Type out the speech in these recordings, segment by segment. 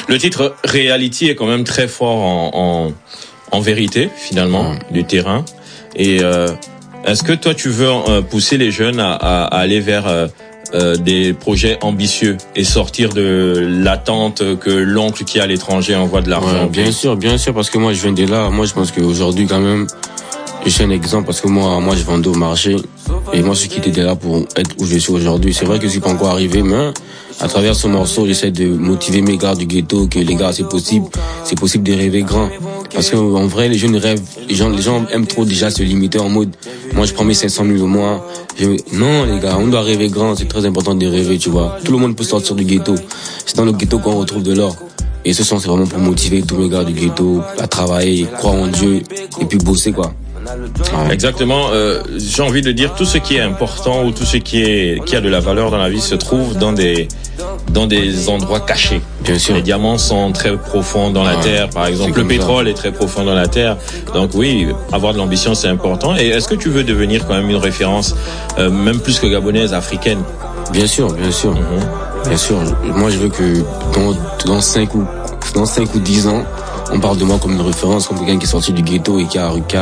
Le titre Reality est quand même très fort en vérité, finalement, du terrain. Et est-ce que toi, tu veux pousser les jeunes à aller vers des projets ambitieux et sortir de l'attente que l'oncle qui est à l'étranger envoie de l'argent? Bien sûr, parce que moi, je viens de là. Moi, je pense qu'aujourd'hui, quand même, je suis un exemple parce que moi, je vendais au marché. Et moi, je suis quitté de là pour être où je suis aujourd'hui. C'est vrai que je suis pas encore arrivé, mais à travers ce morceau, j'essaie de motiver mes gars du ghetto, que les gars, c'est possible de rêver grand. Parce que, en vrai, les jeunes rêvent, les gens aiment trop déjà se limiter en mode, moi, je prends mes 500 000 au mois. Non, les gars, on doit rêver grand, c'est très important de rêver, tu vois. Tout le monde peut sortir du ghetto. C'est dans le ghetto qu'on retrouve de l'or. Et ce son, c'est vraiment pour motiver tous mes gars du ghetto à travailler, croire en Dieu, et puis bosser, quoi. Ouais. Exactement. J'ai envie de dire tout ce qui est important ou tout ce qui a de la valeur dans la vie se trouve dans des endroits cachés. Bien sûr. Les diamants sont très profonds dans la terre, par exemple. Le pétrole est très profond dans la terre. Donc oui, avoir de l'ambition, c'est important. Et est-ce que tu veux devenir quand même une référence, même plus que gabonaise, africaine? Bien sûr. Bien sûr. Moi, je veux que dans 5 ou 10 ans, on parle de moi comme une référence, comme quelqu'un qui est sorti du ghetto et qui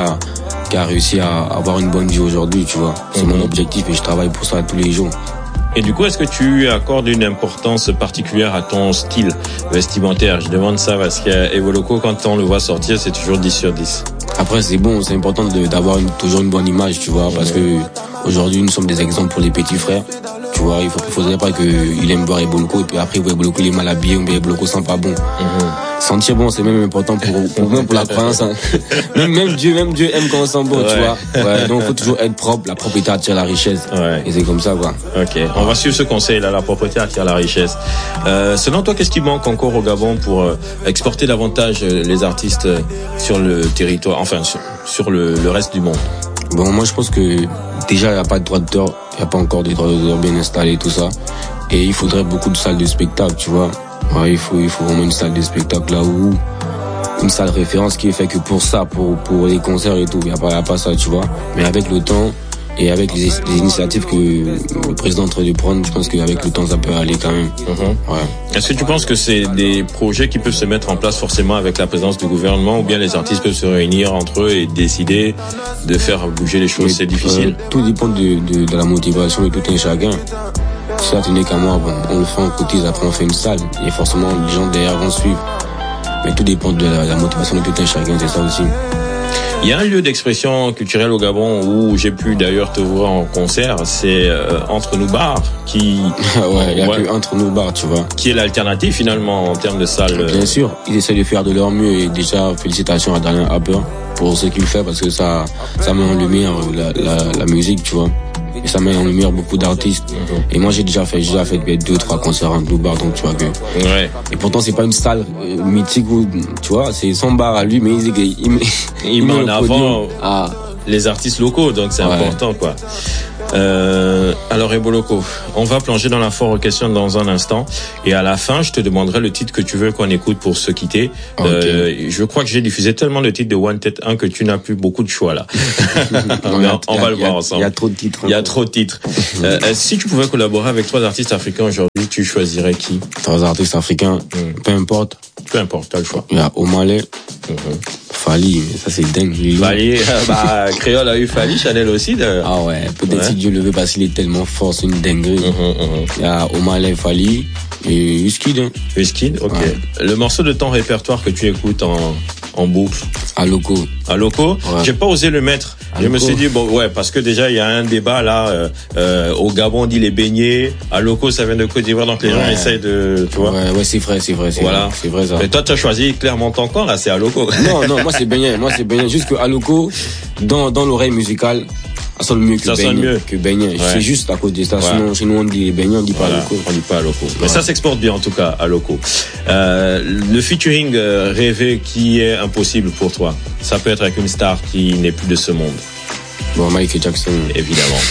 a réussi à avoir une bonne vie aujourd'hui, tu vois. C'est mon objectif et je travaille pour ça tous les jours. Et du coup, est-ce que tu accordes une importance particulière à ton style vestimentaire? Je demande ça parce qu'Evoloko, quand on le voit sortir, c'est toujours 10 sur 10. Après, c'est bon, c'est important d'avoir toujours une bonne image, tu vois, parce que aujourd'hui, nous sommes des exemples pour les petits frères. Tu vois, il faudrait pas qu'il aime voir Evoloko et puis après, Evoloko, il est mal habillé ou bien Evoloko sent pas bon. Sentir bon, c'est même important pour la croyance, hein. Même Dieu aime quand on sent bon, tu vois. Ouais, donc faut toujours être propre, la propreté attire la richesse. Ouais. Et c'est comme ça, quoi. Ok. On va suivre ce conseil là, la propreté attire la richesse. Selon toi, qu'est-ce qui manque encore au Gabon pour exporter davantage les artistes sur le territoire, enfin, sur le reste du monde? Bon, moi, je pense que déjà, il n'y a pas de droit d'auteur, il n'y a pas encore de droits d'auteur bien installés, tout ça. Et il faudrait beaucoup de salles de spectacle, tu vois. Ouais, il faut vraiment une salle de spectacle là où une salle référence qui est fait que pour ça, pour les concerts et tout. Il y a pas ça, tu vois. Mais avec le temps et avec les initiatives que le président est en train de prendre, je pense qu'avec le temps, ça peut aller quand même. Ouais. Est-ce que tu penses que c'est des projets qui peuvent se mettre en place forcément avec la présence du gouvernement ou bien les artistes peuvent se réunir entre eux et décider de faire bouger les choses? C'est difficile. Tout dépend de la motivation de tout un chacun. Si ça tenait qu'à moi, bon, on le fait, on cotise, après on fait une salle. Et forcément, les gens derrière vont suivre. Mais tout dépend de la motivation de tout un chacun, c'est ça aussi. Il y a un lieu d'expression culturelle au Gabon où j'ai pu d'ailleurs te voir en concert, c'est Entre nous bars qui... ouais, il y a que Entre nous bars, tu vois. Qui est l'alternative finalement en termes de salle. Bien sûr, ils essaient de faire de leur mieux et déjà félicitations à Daniel Harper pour ce qu'il fait parce que ça met en lumière la musique, tu vois. Et ça met en lumière beaucoup d'artistes. Et moi j'ai déjà fait 2-3 concerts en bar, donc tu vois que. Ouais. Et pourtant c'est pas une salle mythique où, tu vois, c'est son bar à lui, mais il met en avant les artistes locaux, donc c'est important, quoi. Alors Evoloko, on va plonger dans la foire aux questions dans un instant et à la fin je te demanderai le titre que tu veux qu'on écoute pour se quitter. Je crois que j'ai diffusé tellement de titres de One Tête 1 que tu n'as plus beaucoup de choix là. on va le voir ensemble. Il y a trop de titres. Il y a trop de titres. Si tu pouvais collaborer avec 3 artistes africains aujourd'hui, tu choisirais qui? 3 artistes africains, peu importe, t'as le choix. Il y a Omalé, Fali, ça c'est dingue. Fali, Créole a eu Fali, Chanel aussi. Ah ouais, peut-être si Dieu le veut parce qu'il est tellement fort, c'est une dinguerie. Il y a Omalé, Fali et Wizkid. Wizkid, ok. Ouais. Le morceau de ton répertoire que tu écoutes en boucle. Aloko. Ouais. J'ai pas osé le mettre. Je me suis dit parce que déjà il y a un débat là au Gabon on dit les beignets, Aloko ça vient de Côte d'Ivoire donc les gens essayent de, tu vois. Ouais, c'est vrai. Voilà. C'est vrai ça. Mais toi tu as choisi clairement ton camp là, c'est Aloko. Non, moi c'est beignet, juste que Aloko dans l'oreille musicale ça sonne mieux que beignet. C'est juste à cause de ça. Sinon chez nous on dit beignet, on dit pas Aloko. On dit pas Aloko. Mais ça s'exporte bien en tout cas Aloko. Le featuring rêvé qui est impossible pour toi, ça peut être avec une star qui n'est plus de ce monde. Bon, Michael Jackson. Évidemment.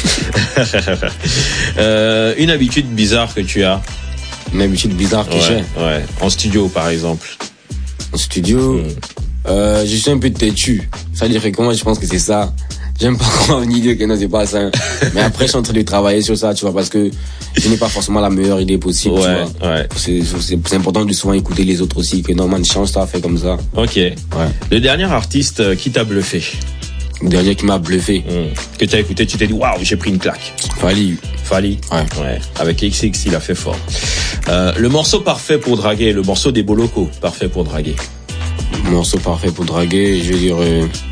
Une habitude bizarre que tu as. Une habitude bizarre que j'ai. Ouais. En studio, par exemple. En studio, je suis un peu têtu. Ça dirait que moi, je pense que c'est ça. J'aime pas croire une idée que non, c'est pas ça. Mais après, je suis en train de travailler sur ça, tu vois, parce que je n'ai pas forcément la meilleure idée possible, tu vois. Ouais. C'est important de souvent écouter les autres aussi, que non, man, change ça, fait comme ça. Ok. Ouais. Le dernier artiste qui t'a bluffé? Le dernier qui m'a bluffé. Que t'as écouté, tu t'es dit, waouh, j'ai pris une claque. Fally. Ouais. Avec XX, il a fait fort. Le morceau parfait pour draguer, le morceau des Boloko, parfait pour draguer. Le morceau parfait pour draguer, je veux dire,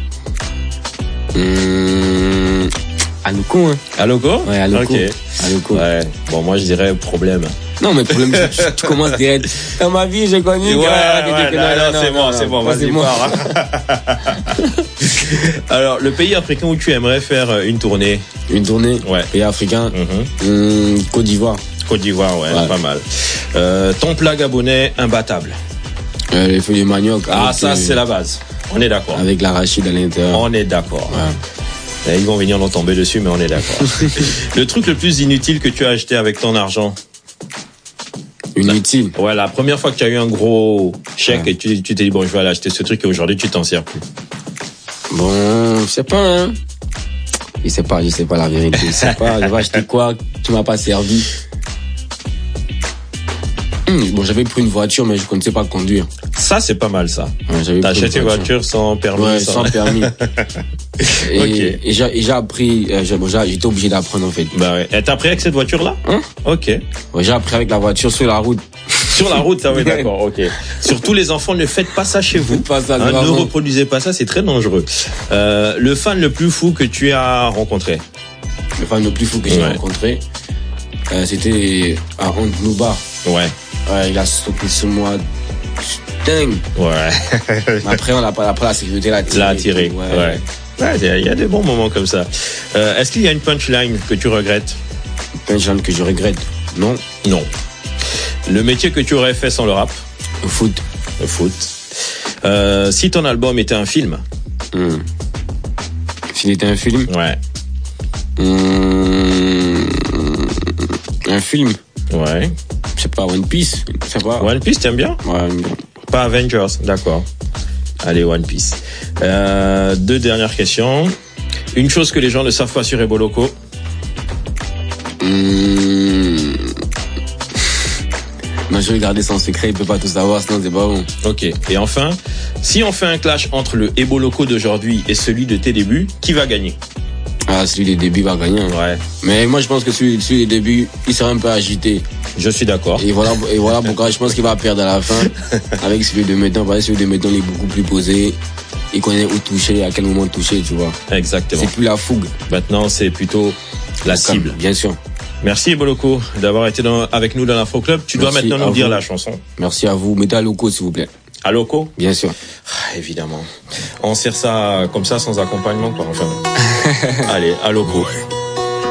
Aloko, hein. Aloko? Ouais, Aloko. Ok. Aloko. Ouais. Bon, moi, je dirais problème. Non, mais le problème, tu commences direct. Dans ma vie, j'ai connu. Non, c'est bon, vas-y, pars. Alors, le pays africain où tu aimerais faire une tournée? Une tournée? Ouais. Pays africain? Côte d'Ivoire. Côte d'Ivoire, ouais, pas mal. Ton plat gabonais imbattable? Les feuilles de manioc. Ah, ça, c'est la base. On est d'accord. Avec l'arachide à l'intérieur. On est d'accord. Ouais. Ils vont venir nous tomber dessus, mais on est d'accord. Le truc le plus inutile que tu as acheté avec ton argent? Inutile? Ouais, la première fois que tu as eu un gros chèque et tu t'es dit, bon, je vais aller acheter ce truc et aujourd'hui, tu t'en sers plus. Bon, je sais pas, hein. Je sais pas la vérité. Je sais pas, je vais acheter quoi qui m'a pas servi. Bon, j'avais pris une voiture, mais je connaissais pas conduire. Ça, c'est pas mal, ça. Ouais, t'as acheté une voiture sans permis? Ouais, sans permis. Et j'ai appris, j'étais obligé d'apprendre, en fait. Bah ouais. Et t'as appris avec cette voiture-là? Ok. Ouais, j'ai appris avec la voiture sur la route. Sur la route, ça oui, d'accord, ok. Surtout les enfants, ne faites pas ça chez vous. Pas ça, ne reproduisez pas ça, c'est très dangereux. Le fan le plus fou que tu as rencontré? Le fan le plus fou que j'ai rencontré, c'était à Antenouba. Ouais. Ouais, il a sauté sur moi. Dingue. Ouais. Après, la sécurité l'a tiré. Ouais. Il y a des bons moments comme ça. Est-ce qu'il y a une punchline que tu regrettes? Une punchline que je regrette? Non. Non. Le métier que tu aurais fait sans le rap? Le foot. Le foot. Si ton album était un film? S'il était un film? Ouais. Un film? Ouais. Je sais pas, One Piece? Je sais pas. One Piece, t'aimes bien? Ouais, j'aime bien. Pas Avengers, d'accord. Allez, One Piece. 2 dernières questions. Une chose que les gens ne savent pas sur Eboloko? Non, je vais garder son secret, il peut pas tout savoir, sinon c'est pas bon. Ok. Et enfin, si on fait un clash entre le Eboloko d'aujourd'hui et celui de tes débuts, qui va gagner? Ah, celui des débuts va gagner. Ouais. Mais moi, je pense que celui des débuts, il sera un peu agité. Je suis d'accord. Et voilà pourquoi je pense qu'il va perdre à la fin. Avec celui de maintenant, parce que celui de maintenant, il est beaucoup plus posé. Il connaît où toucher, à quel moment toucher, tu vois. Exactement. C'est plus la fougue. Maintenant, c'est plutôt la cible. Bien sûr. Merci Eboloko d'avoir été avec nous dans l'Afro Club. Tu dois maintenant nous dire la chanson. Merci à vous. Mettez Aloko, s'il vous plaît. Aloko? Bien sûr. Évidemment. On sert ça comme ça sans accompagnement, quoi. Enfin. Allez, Aloko.